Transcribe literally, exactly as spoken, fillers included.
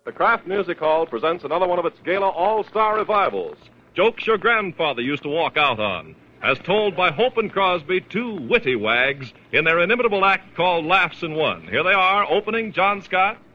the Kraft Music Hall presents another one of its Gala All-Star Revivals. Jokes your grandfather used to walk out on, as told by Hope and Crosby, two witty wags, in their inimitable act called Laughs in One. Here they are, opening John Scott